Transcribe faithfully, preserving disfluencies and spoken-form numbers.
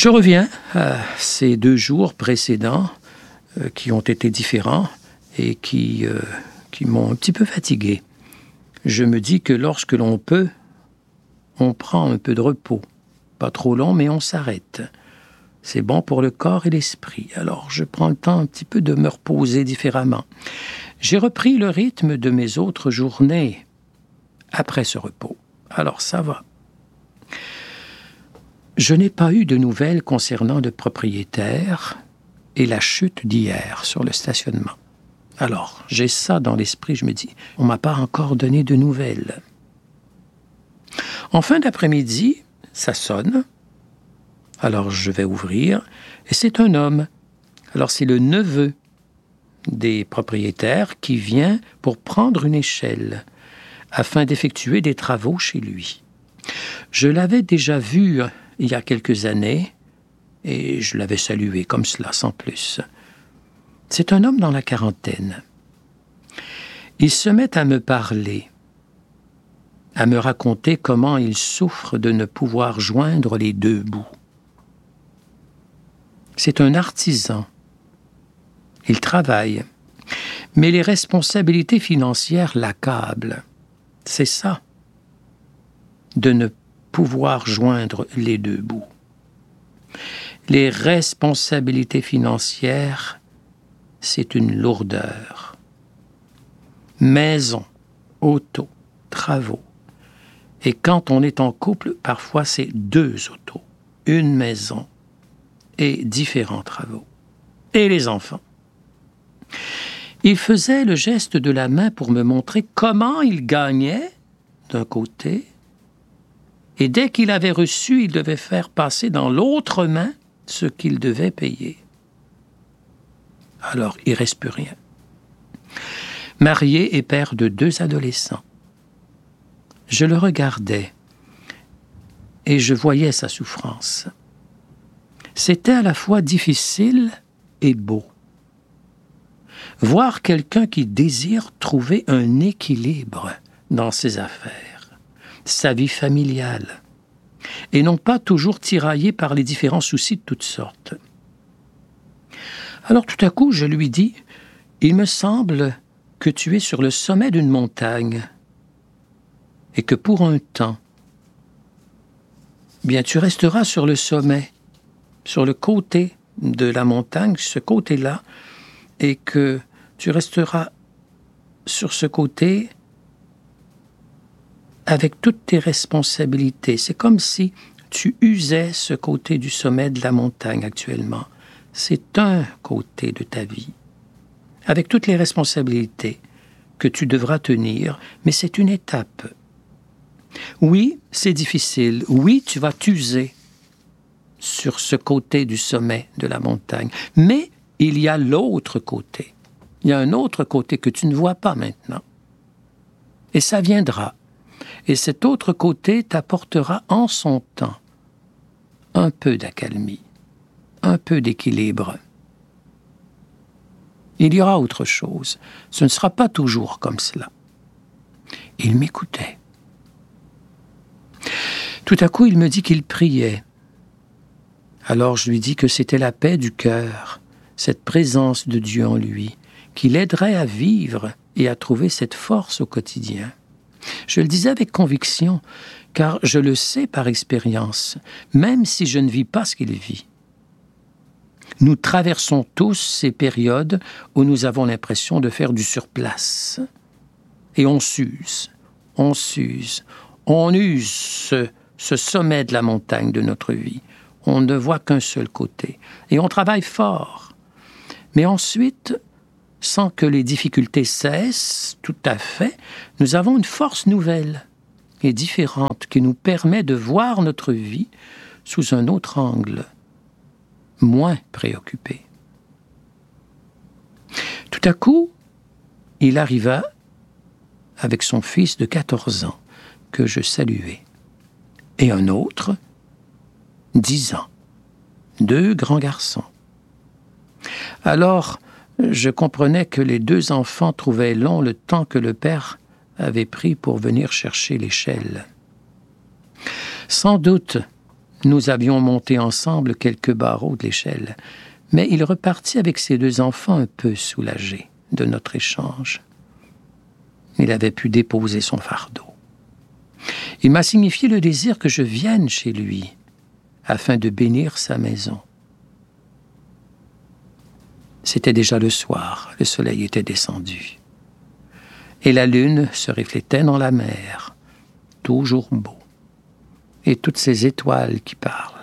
Je reviens à ces deux jours précédents euh, qui ont été différents et qui, euh, qui m'ont un petit peu fatigué. Je me dis que lorsque l'on peut, on prend un peu de repos. Pas trop long, mais on s'arrête. C'est bon pour le corps et l'esprit. Alors, je prends le temps un petit peu de me reposer différemment. J'ai repris le rythme de mes autres journées après ce repos. Alors, ça va. Je n'ai pas eu de nouvelles concernant le propriétaire et la chute d'hier sur le stationnement. Alors, j'ai ça dans l'esprit, je me dis, on ne m'a pas encore donné de nouvelles. En fin d'après-midi, ça sonne. Alors, je vais ouvrir, et c'est un homme. Alors, c'est le neveu des propriétaires qui vient pour prendre une échelle afin d'effectuer des travaux chez lui. Je l'avais déjà vu il y a quelques années, et je l'avais salué comme cela, sans plus. C'est un homme dans la quarantaine. Il se met à me parler, à me raconter comment il souffre de ne pouvoir joindre les deux bouts. C'est un artisan. Il travaille, mais les responsabilités financières l'accablent. C'est ça, de ne pouvoir joindre les deux bouts. Les responsabilités financières, c'est une lourdeur. Maison, auto, travaux. Et quand on est en couple, parfois c'est deux autos, une maison et différents travaux. Et les enfants. Il faisait le geste de la main pour me montrer comment il gagnait d'un côté, et dès qu'il avait reçu, il devait faire passer dans l'autre main ce qu'il devait payer. Alors, il ne reste plus rien. Marié et père de deux adolescents. Je le regardais et je voyais sa souffrance. C'était à la fois difficile et beau. Voir quelqu'un qui désire trouver un équilibre dans ses affaires, sa vie familiale, et non pas toujours tiraillé par les différents soucis de toutes sortes. Alors tout à coup, je lui dis, « Il me semble que tu es sur le sommet d'une montagne et que pour un temps, bien tu resteras sur le sommet, sur le côté de la montagne, ce côté-là, et que tu resteras sur ce côté avec toutes tes responsabilités. C'est comme si tu usais ce côté du sommet de la montagne actuellement. C'est un côté de ta vie, avec toutes les responsabilités que tu devras tenir, mais c'est une étape. Oui, c'est difficile. Oui, tu vas t'user sur ce côté du sommet de la montagne. Mais il y a l'autre côté. Il y a un autre côté que tu ne vois pas maintenant. Et ça viendra. Et cet autre côté t'apportera en son temps un peu d'accalmie, un peu d'équilibre. Il y aura autre chose. Ce ne sera pas toujours comme cela. Il m'écoutait. Tout à coup, il me dit qu'il priait. Alors je lui dis que c'était la paix du cœur, cette présence de Dieu en lui, qui l'aiderait à vivre et à trouver cette force au quotidien. Je le disais avec conviction, car je le sais par expérience, même si je ne vis pas ce qu'il vit. Nous traversons tous ces périodes où nous avons l'impression de faire du surplace. Et on s'use, on s'use, on use ce, ce sommet de la montagne de notre vie. On ne voit qu'un seul côté. Et on travaille fort. Mais ensuite, sans que les difficultés cessent tout à fait, nous avons une force nouvelle et différente qui nous permet de voir notre vie sous un autre angle, moins préoccupé. Tout à coup, il arriva avec son fils de quatorze ans, que je saluais, et un autre, dix ans, deux grands garçons. Alors, je comprenais que les deux enfants trouvaient long le temps que le père avait pris pour venir chercher l'échelle. Sans doute Nous avions monté ensemble quelques barreaux de l'échelle, mais il repartit avec ses deux enfants un peu soulagé de notre échange. Il avait pu déposer son fardeau. Il m'a signifié le désir que je vienne chez lui, afin de bénir sa maison. C'était déjà le soir, le soleil était descendu, et la lune se reflétait dans la mer, toujours beau, et toutes ces étoiles qui parlent.